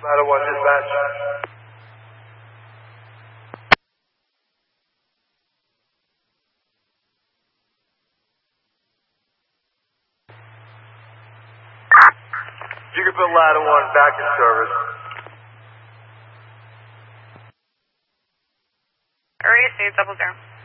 Ladder 1 dispatch. You can put ladder 1 back in service. Area 200.